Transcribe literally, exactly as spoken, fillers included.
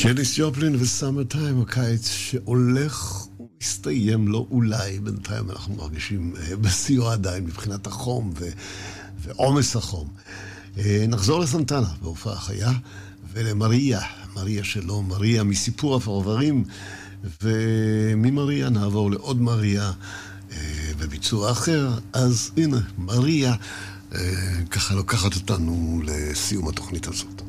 ג'ניס ג'ופלין וסאמר טיים, הקיץ שהולך ומסתיים לו אולי, בינתיים אנחנו מרגישים בסיוע עדיין מבחינת החום ו... ועומס החום. נחזור לסנטנה בהופעה חיה, ולמריה, מריה שלו, מריה מסיפור הפרברים, וממריה נעבור לעוד מריה בביצוע אחר. אז הנה, מריה ככה לוקחת אותנו לסיום התוכנית הזאת.